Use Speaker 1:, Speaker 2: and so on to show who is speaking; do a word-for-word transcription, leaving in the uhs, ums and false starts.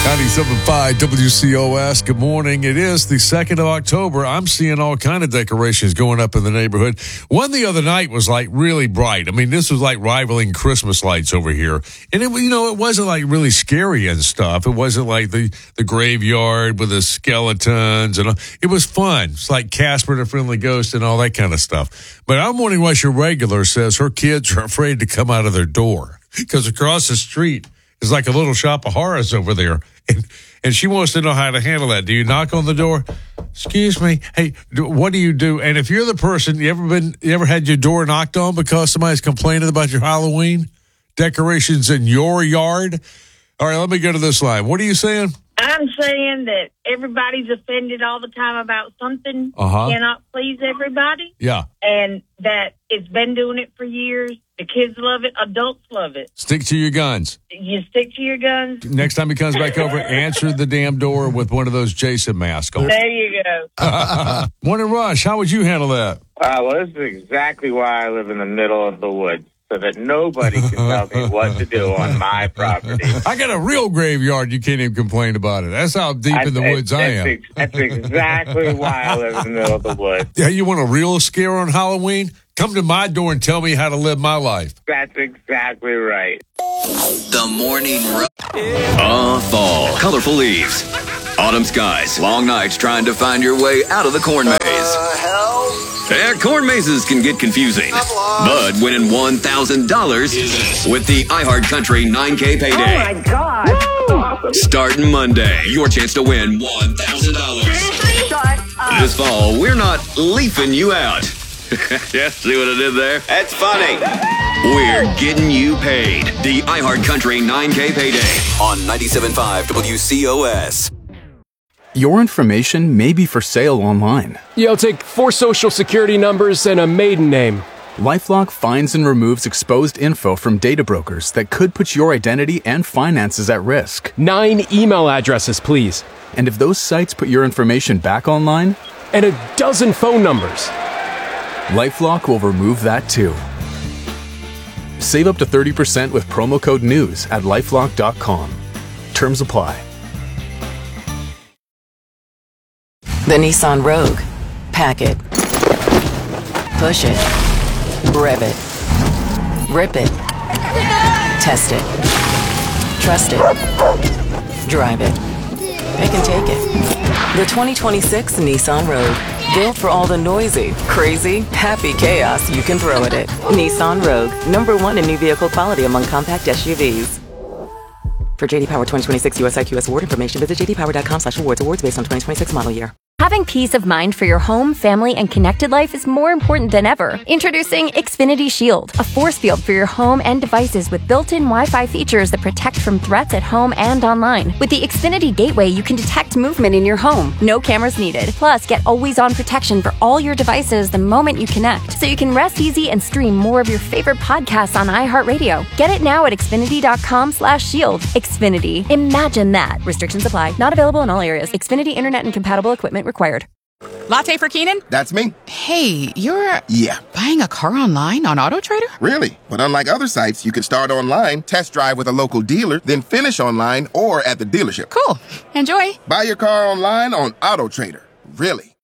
Speaker 1: ninety-seven point five W C O S. Good morning. It is the second of October. I'm seeing all kind of decorations going up in the neighborhood. One the other night was like really bright. I mean, this was like rivaling Christmas lights over here. And it, you know, it wasn't like really scary and stuff. It wasn't like the, the graveyard with the skeletons and all. It was fun. It's like Casper the Friendly Ghost and all that kind of stuff. But I'm wondering why your regular says her kids are afraid to come out of their door because across the street is like a little shop of horrors over there. And, and she wants to know how to handle that. Do you knock on the door? Excuse me. Hey, do, what do you do? And if you're the person, you ever been, you ever had your door knocked on because somebody's complaining about your Halloween decorations in your yard? All right, let me go to this line. What are you saying?
Speaker 2: I'm saying that everybody's offended all the time about something.
Speaker 1: Uh-huh.
Speaker 2: Cannot please everybody.
Speaker 1: Yeah.
Speaker 2: And that it's been doing it for years. The kids love it. Adults love it.
Speaker 1: Stick to your guns.
Speaker 2: You stick to your guns.
Speaker 1: Next time he comes back over, answer the damn door with one of those Jason masks on.
Speaker 2: There you go.
Speaker 1: Morning, Rush. How would you handle that?
Speaker 3: Uh, well, this is exactly why I live in the middle of the woods, so that nobody can tell me what to do on my property.
Speaker 1: I got a real graveyard. You can't even complain about it. That's how deep in the
Speaker 3: I,
Speaker 1: woods I am.
Speaker 3: Ex- that's exactly why I live in the middle of the woods.
Speaker 1: Yeah, you want a real scare on Halloween? Come to my door and tell me how to live my life.
Speaker 3: That's exactly right.
Speaker 4: The morning rush. Ah, fall. Colorful leaves. Autumn skies. Long nights trying to find your way out of the corn maze.
Speaker 5: Uh, hell?
Speaker 4: Yeah, corn mazes can get confusing. But winning one thousand dollars with the iHeartCountry nine K payday.
Speaker 2: Oh, my God.
Speaker 4: Starting Monday, your chance to win one thousand dollars.
Speaker 2: Shut up.
Speaker 4: This fall, we're not leafing you out. Yeah, see what I did there?
Speaker 5: That's funny.
Speaker 4: We're getting you paid. The iHeartCountry nine K payday on ninety-seven point five W C O S.
Speaker 6: Your information may be for sale online.
Speaker 7: Yeah, I'll take four social security numbers and a maiden name.
Speaker 6: LifeLock finds and removes exposed info from data brokers that could put your identity and finances at risk.
Speaker 7: Nine email addresses, please.
Speaker 6: And if those sites put your information back online,
Speaker 7: and a dozen phone numbers.
Speaker 6: LifeLock will remove that too. Save up to thirty percent with promo code NEWS at lifelock dot com. Terms apply.
Speaker 8: The Nissan Rogue. Pack it. Push it. Rev it. Rip it. Test it. Trust it. Drive it. It can take it. The twenty twenty-six Nissan Rogue. Built for all the noisy, crazy, happy chaos you can throw at it. Nissan Rogue. Number one in new vehicle quality among compact S U Vs. For J D Power twenty twenty-six U S I Q S award information, visit j d power dot com slash awards. Awards based on twenty twenty-six model year.
Speaker 9: Having peace of mind for your home, family, and connected life is more important than ever. Introducing Xfinity Shield, a force field for your home and devices with built-in Wi-Fi features that protect from threats at home and online. With the Xfinity Gateway, you can detect movement in your home. No cameras needed. Plus, get always-on protection for all your devices the moment you connect, so you can rest easy and stream more of your favorite podcasts on iHeartRadio. Get it now at xfinity dot com slash shield. Xfinity. Imagine that. Restrictions apply. Not available in all areas. Xfinity Internet and compatible equipment required.
Speaker 10: Latte for Keenan?
Speaker 11: That's me.
Speaker 10: Hey, you're...
Speaker 11: Yeah.
Speaker 10: Buying a car online on AutoTrader?
Speaker 11: Really? But unlike other sites, you can start online, test drive with a local dealer, then finish online or at the dealership.
Speaker 10: Cool. Enjoy.
Speaker 11: Buy your car online on AutoTrader. Really?